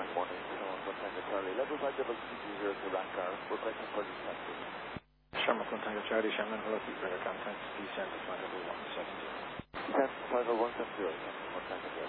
morning. One Tango Charlie. Level 500 Quebec car. Requesting for dispatch. Sherman, One Tango Charlie, Sherman, hello, keep better contact, descend to final 170. Descend final 170. One Tango Charlie.